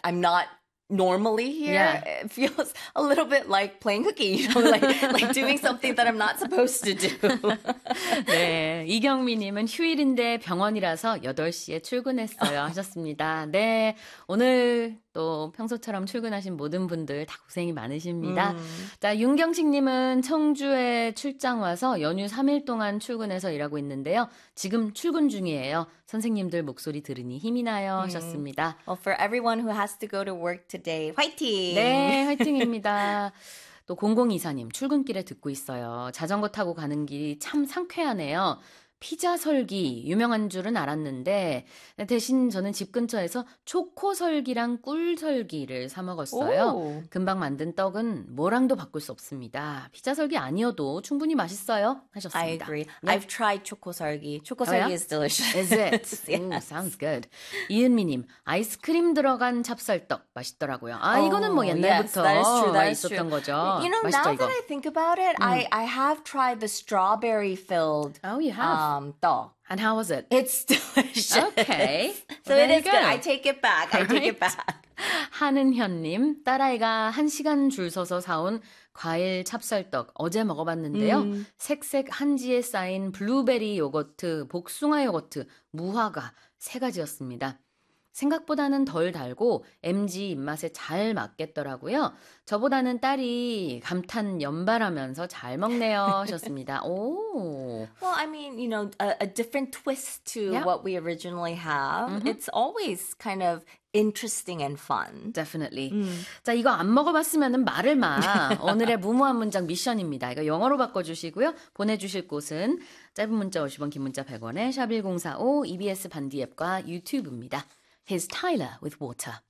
I'm not normally here. Yeah. It feels a little bit like playing hooky, like doing something that I'm not supposed to do. 네, 이경미님은 휴일인데 병원이라서 8시에 출근했어요 하셨습니다. 네, 오늘 또 평소처럼 출근하신 모든 분들 다 고생이 많으십니다. 자, 윤경식님은 청주에 출장 와서 연휴 3일 동안 출근해서 일하고 있는데요. 지금 출근 중이에요. 선생님들 목소리 들으니 힘이 나요 하셨습니다. Well, for everyone who has to go to work today, 화이팅! 네, 화이팅입니다. 또 0024님 출근길에 듣고 있어요. 자전거 타고 가는 길이 참 상쾌하네요. 피자 설기 유명한 줄은 알았는데 대신 저는 집 근처에서 초코 설기랑 꿀 설기를 사 먹었어요. 오. 금방 만든 떡은 뭐랑도 바꿀 수 없습니다. 피자 설기 아니어도 충분히 맛있어요 하셨습니다. I agree. 네. I've tried 초코설기. 초코설기 yeah? is delicious. Is it? Yes. Ooh, sounds good. 이은미님, 아이스크림 들어간 찹쌀떡 맛있더라고요. 아, 이거는 뭐 옛날부터 yes, that is true. That is 있었던 true. 거죠. You know, 맛있죠, now 이거? that I think about it, I have tried the strawberry filled Oh, you have? 떡. And how was it? It's delicious. Okay. So Well, it there is you good. go. I take it back. I take it back. 한은현님, 딸아이가 1시간 줄 서서 사온 과일 찹쌀떡 어제 먹어봤는데요. 색색 한지에 쌓인 블루베리 요거트, 복숭아 요거트, 무화과 3가지였습니다. 생각보다는 덜 달고 MG 입맛에 잘 맞겠더라고요. 저보다는 딸이 감탄 연발하면서 잘 먹네요 하셨습니다. 오. Well, I mean, you know, a different twist to Yeah. what we originally have. It's always kind of interesting and fun. Definitely. 자, 이거 안 먹어봤으면 말을 마. 오늘의 무모한 문장 미션입니다. 이거 영어로 바꿔주시고요. 보내주실 곳은 짧은 문자 50원, 긴 문자 100원에 샵1045 EBS 반디 앱과 유튜브입니다. Here's Tyler with Water.